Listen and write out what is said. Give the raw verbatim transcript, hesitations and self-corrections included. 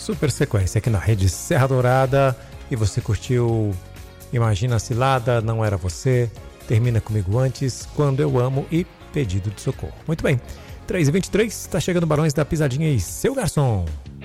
super sequência aqui na Rede Serra Dourada. E você curtiu Imagina a Cilada, Não Era Você, Termina Comigo Antes, Quando Eu Amo e Pedido de Socorro. Muito bem, três e vinte e três, tá chegando Barões da Pisadinha e Seu Garçom.